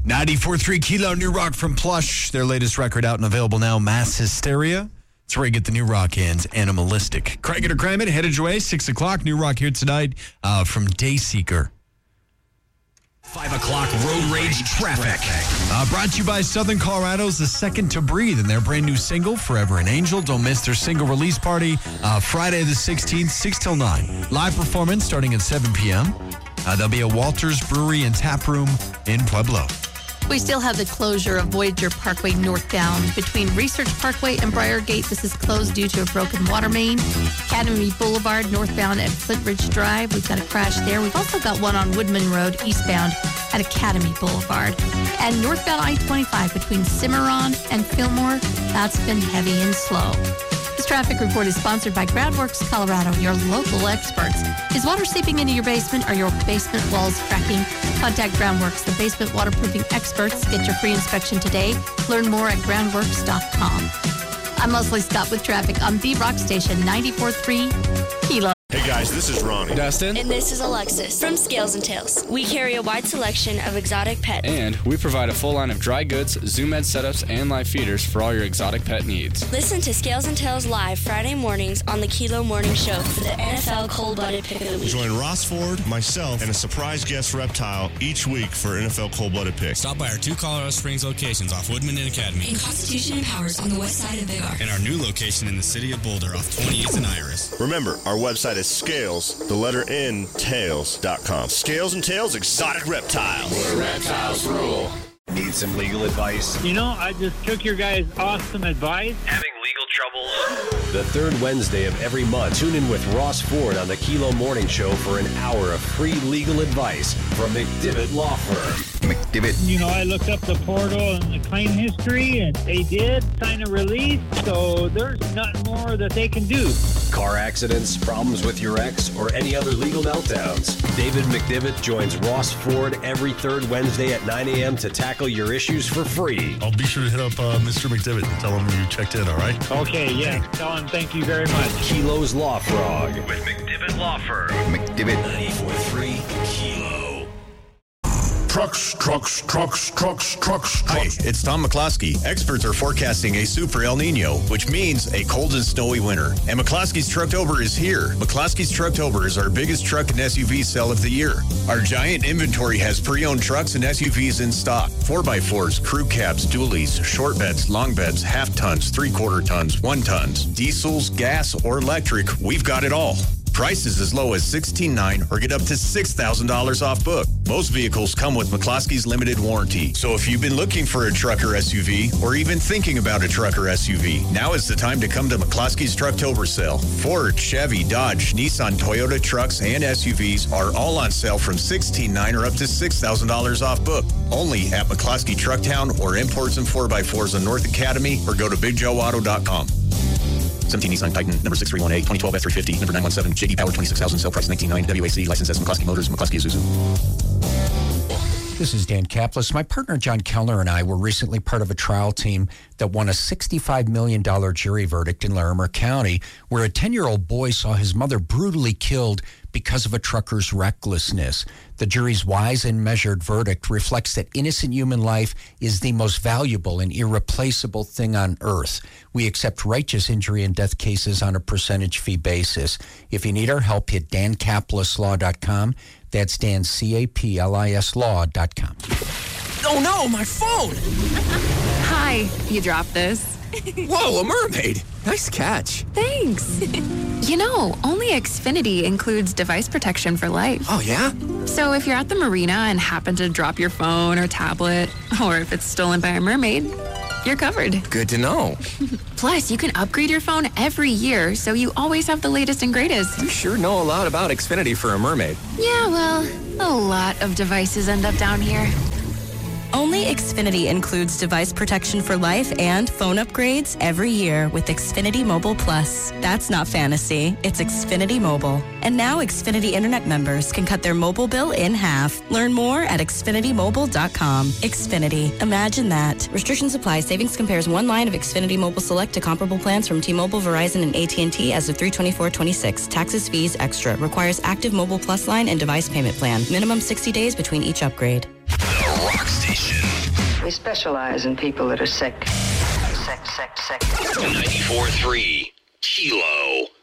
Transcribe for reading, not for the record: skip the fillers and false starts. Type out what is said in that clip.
94.3 Kilo New Rock from Plush. Their latest record out and available now, Mass Hysteria. It's where you get the new rock ends, Animalistic. Craig it or cram it, headed your way, 6 o'clock. New Rock here tonight from Dayseeker. 5 o'clock road rage traffic. Brought to you by Southern Colorado's The Second to Breathe and their brand new single, Forever an Angel. Don't miss their single release party, Friday the 16th, 6 till 9. Live performance starting at 7 p.m. There'll be a Walters Brewery and Tap Room in Pueblo. We still have the closure of Voyager Parkway northbound between Research Parkway and Briargate. This is closed due to a broken water main. Academy Boulevard northbound at Flint Ridge Drive. We've got a crash there. We've also got one on Woodman Road eastbound at Academy Boulevard. And northbound I-25 between Cimarron and Fillmore. That's been heavy and slow. This traffic report is sponsored by Groundworks Colorado, your local experts. Is water seeping into your basement? Are your basement walls cracking? Contact Groundworks, the basement waterproofing experts. Get your free inspection today. Learn more at groundworks.com. I'm Leslie Scott with traffic on the Rock Station 94.3 Kilo. Hey guys, this is Ronnie. Dustin. And this is Alexis from Scales and Tails. We carry a wide selection of exotic pets. And we provide a full line of dry goods, Zoom Ed setups, and live feeders for all your exotic pet needs. Listen to Scales and Tails live Friday mornings on the Kilo Morning Show for the NFL Cold-Blooded Pick of the Week. Join Ross Ford, myself, and a surprise guest reptile each week for NFL Cold-Blooded Pick. Stop by our 2 Colorado Springs locations off Woodman and Academy. In Constitution and Powers on the west side of Big R. And our new location in the city of Boulder off 28th and Iris. Remember, our website is Scales, the letter N, tails.com. Scales and Tails Exotic Reptiles. Where reptiles rule. Need some legal advice? You know, I just took your guys' awesome advice. Having legal troubles? The third Wednesday of every month, tune in with Ross Ford on the Kilo Morning Show for an hour of free legal advice from McDivitt Law Firm. McDivitt. You know, I looked up the portal and the claim history, and they did sign a release, so there's nothing more that they can do. Car accidents, problems with your ex, or any other legal meltdowns. David McDivitt joins Ross Ford every third Wednesday at 9 a.m. to tackle your issues for free. I'll be sure to hit up Mr. McDivitt and tell him you checked in, all right? Okay, yeah. Tell him thank you very much. Kilo's Law Frog. With McDivitt Law Firm. McDivitt. 94.3 Kilo. Trucks. Hi, it's Tom McCloskey. Experts are forecasting a super El Nino, which means a cold and snowy winter. And McCloskey's Trucktober is here. McCloskey's Trucktober is our biggest truck and SUV sale of the year. Our giant inventory has pre-owned trucks and SUVs in stock. 4x4s, crew cabs, dualies, short beds, long beds, half tons, 3/4 tons, 1 tons, diesels, gas, or electric. We've got it all. Prices as low as $16,900 or get up to $6,000 off book. Most vehicles come with McCloskey's limited warranty. So if you've been looking for a truck or SUV, or even thinking about a truck or SUV, now is the time to come to McCloskey's Trucktober sale. Ford, Chevy, Dodge, Nissan, Toyota trucks and SUVs are all on sale from $16,900 or up to $6,000 off book. Only at McCloskey Trucktown or Imports and 4x4s on North Academy, or go to BigJoeAuto.com. 17 Nissan Titan, number 631A, 2012 F350, number 917, JD Power 26,000, sale price $19,900, WAC, license as McCloskey Motors, McCloskey Isuzu. This is Dan Kaplis. My partner John Kellner and I were recently part of a trial team that won a $65 million jury verdict in Larimer County, where a 10-year-old boy saw his mother brutally killed because of a trucker's recklessness. The jury's wise and measured verdict reflects that innocent human life is the most valuable and irreplaceable thing on earth. We accept righteous injury and death cases on a percentage fee basis. If you need our help, hit DanCaplisLaw.com. That's Dan, C-A-P-L-I-S law.com. Oh no, my phone! Hi, you dropped this. Whoa, a mermaid! Nice catch. Thanks. You know, only Xfinity includes device protection for life. Oh, yeah? So if you're at the marina and happen to drop your phone or tablet, or if it's stolen by a mermaid, you're covered. Good to know. Plus, you can upgrade your phone every year, so you always have the latest and greatest. You sure know a lot about Xfinity for a mermaid. Yeah, well, a lot of devices end up down here. Only Xfinity includes device protection for life and phone upgrades every year with Xfinity Mobile Plus. That's not fantasy, it's Xfinity Mobile. And now Xfinity Internet members can cut their mobile bill in half. Learn more at XfinityMobile.com. Xfinity. Imagine that. Restrictions apply. Savings compares one line of Xfinity Mobile Select to comparable plans from T-Mobile, Verizon, and AT&T as of 3/24/26. Taxes, fees, extra. Requires active Mobile Plus line and device payment plan. Minimum 60 days between each upgrade. The Rock Station. We specialize in people that are sick. Sick. 94.3 Kilo.